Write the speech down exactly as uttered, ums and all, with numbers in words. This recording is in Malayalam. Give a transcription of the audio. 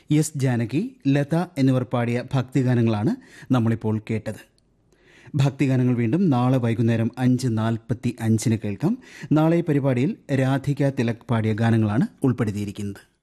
എസ് ജാനകി, ലത എന്നിവർ പാടിയ ഭക്തിഗാനങ്ങളാണ് നമ്മളിപ്പോൾ കേട്ടത്. ഭക്തിഗാനങ്ങൾ വീണ്ടും നാളെ വൈകുന്നേരം അഞ്ച് നാൽപ്പത്തി അഞ്ചിന് കേൾക്കാം. നാളെ പരിപാടിയിൽ രാധിക തിലക് പാടിയ ഗാനങ്ങളാണ് ഉൾപ്പെടുത്തിയിരിക്കുന്നത്.